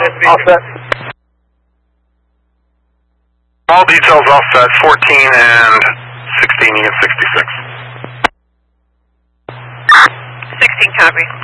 All set. All details all set, 14 and 16, unit 66. 16 copy.